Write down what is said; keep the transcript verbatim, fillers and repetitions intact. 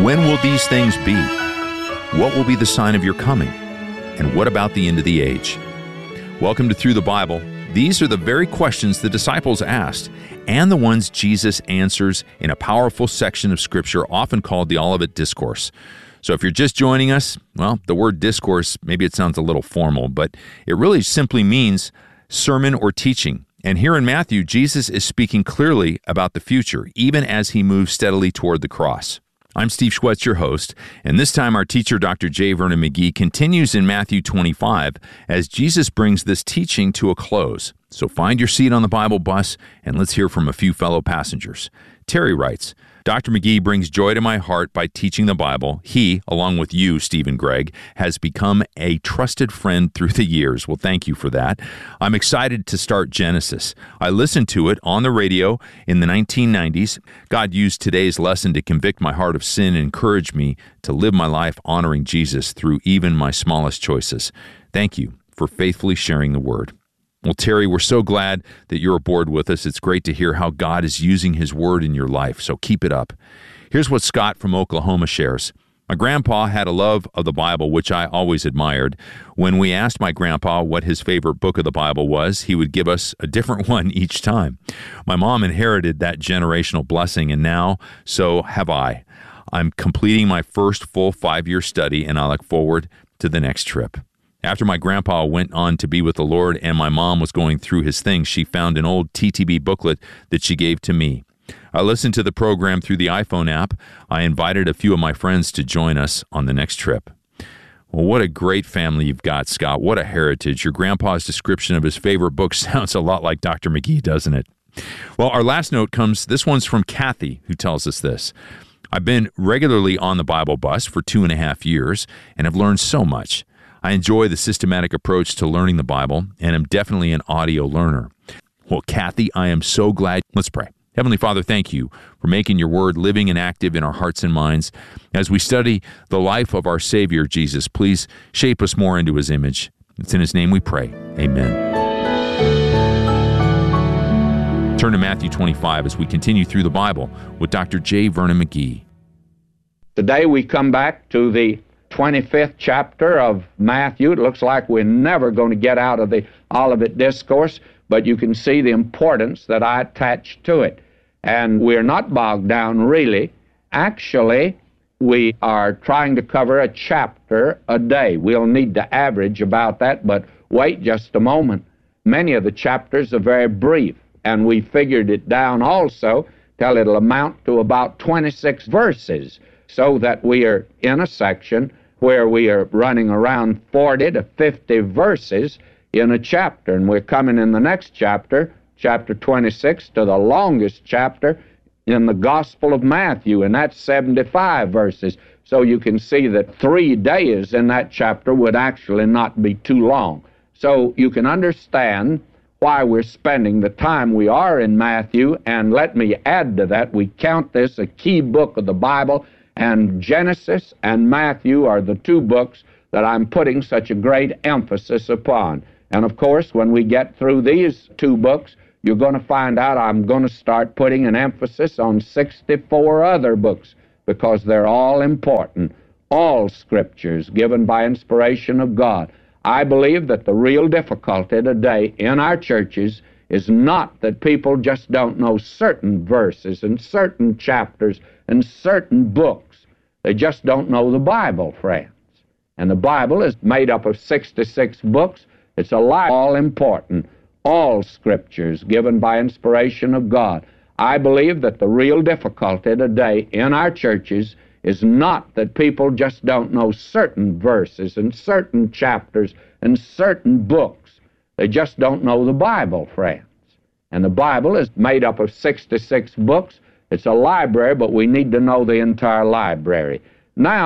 When will these things be? What will be the sign of your coming? And what about the end of the age? Welcome to Through the Bible. These are the very questions the disciples asked, and the ones Jesus answers in a powerful section of Scripture often called the Olivet Discourse. So if you're just joining us, well, the word discourse, maybe it sounds a little formal, but it really simply means sermon or teaching. And here in Matthew, Jesus is speaking clearly about the future, even as he moves steadily toward the cross. I'm Steve Schwetz, your host, and this time our teacher, Doctor J. Vernon McGee, continues in Matthew twenty-five as Jesus brings this teaching to a close. So find your seat on the Bible bus, and let's hear from a few fellow passengers. Terry writes, Doctor McGee brings joy to my heart by teaching the Bible. He, along with you, Steve and Greg, has become a trusted friend through the years. Well, thank you for that. I'm excited to start Genesis. I listened to it on the radio in the nineteen nineties. God used today's lesson to convict my heart of sin and encourage me to live my life honoring Jesus through even my smallest choices. Thank you for faithfully sharing the Word. Well, Terry, we're so glad that you're aboard with us. It's great to hear how God is using His Word in your life, so keep it up. Here's what Scott from Oklahoma shares. My grandpa had a love of the Bible, which I always admired. When we asked my grandpa what his favorite book of the Bible was, he would give us a different one each time. My mom inherited that generational blessing, and now so have I. I'm completing my first full five-year study, and I look forward to the next trip. After my grandpa went on to be with the Lord and my mom was going through his things, she found an old T T B booklet that she gave to me. I listened to the program through the iPhone app. I invited a few of my friends to join us on the next trip. Well, what a great family you've got, Scott. What a heritage. Your grandpa's description of his favorite book sounds a lot like Doctor McGee, doesn't it? Well, our last note comes, this one's from Kathy, who tells us this. I've been regularly on the Bible bus for two and a half years and have learned so much. I enjoy the systematic approach to learning the Bible, and am definitely an audio learner. Well, Kathy, I am so glad. Let's pray. Heavenly Father, thank you for making your word living and active in our hearts and minds. As we study the life of our Savior, Jesus, please shape us more into His image. It's in His name we pray. Amen. Turn to Matthew twenty-five as we continue through the Bible with Doctor J. Vernon McGee. Today we come back to the twenty-fifth chapter of Matthew. It looks like we're never going to get out of the Olivet Discourse, but you can see the importance that I attach to it. And we're not bogged down, really. Actually, we are trying to cover a chapter a day. We'll need to average about that, but wait just a moment. Many of the chapters are very brief, and we figured it down also till it'll amount to about twenty-six verses, so that we are in a section where we are running around forty to fifty verses in a chapter. And we're coming in the next chapter, chapter twenty-six, to the longest chapter in the Gospel of Matthew, and that's seventy-five verses. So you can see that three days in that chapter would actually not be too long. So you can understand why we're spending the time we are in Matthew, and let me add to that, we count this a key book of the Bible, and Genesis and Matthew are the two books that I'm putting such a great emphasis upon. And of course, when we get through these two books, you're going to find out I'm going to start putting an emphasis on sixty-four other books, because they're all important. All scriptures given by inspiration of God. I believe that the real difficulty today in our churches is not that people just don't know certain verses and certain chapters and certain books. They just don't know the Bible, friends. And the Bible is made up of sixty-six books. It's a lot, all important. All scriptures given by inspiration of God. I believe that the real difficulty today in our churches is not that people just don't know certain verses and certain chapters and certain books. They just don't know the Bible, friends. And the Bible is made up of sixty-six books. It's a library, but we need to know the entire library. Now,